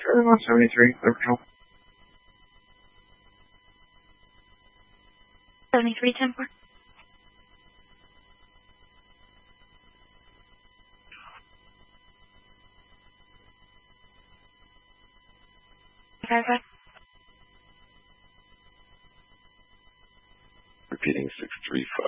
Charlie 173, over control. 73, 10-4. Okay. Repeating 635.